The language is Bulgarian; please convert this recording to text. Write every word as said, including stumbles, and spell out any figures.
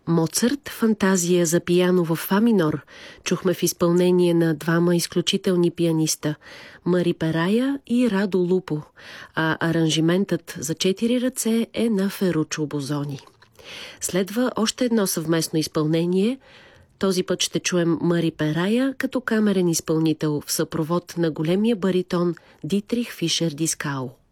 Моцарт «Фантазия за пиано в фа минор» чухме в изпълнение на двама изключителни пианиста – Мари Перая и Радо Лупо, а аранжиментът за четири ръце е на Феручо Бозони. Следва още едно съвместно изпълнение. Този път ще чуем Мари Перая като камерен изпълнител в съпровод на големия баритон Дитрих Фишер Дискау.